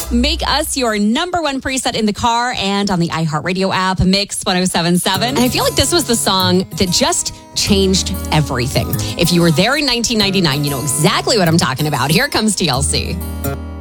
Make us your number one preset in the car and on the iHeartRadio app, Mix 107.7. And I feel like this was the song that just changed everything. If you were there in 1999, you know exactly what I'm talking about. Here comes TLC.